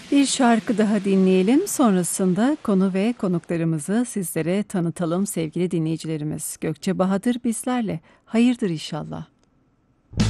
Bir şarkı daha dinleyelim. Sonrasında konu ve konuklarımızı sizlere tanıtalım sevgili dinleyicilerimiz. Gökçe Bahadır bizlerle. Hayırdır inşallah.